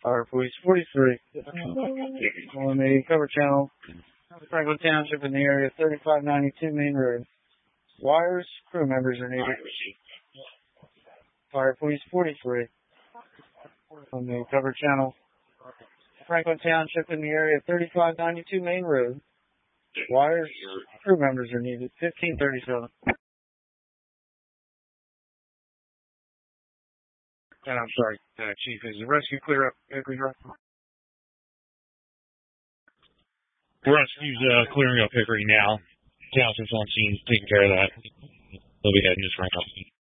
Fire Police 43 on the cover channel, Franklin Township in the area 3592 Main Road. Wires, crew members are needed. Fire Police 43 on the cover channel, Franklin Township in the area 3592 Main Road. Wires, crew members are needed. 1537. And I'm sorry, Chief, is the rescue clear up Hickory Drive? Rescue's clearing up Hickory now. Township's on scene, taking care of that. They'll be heading just right up.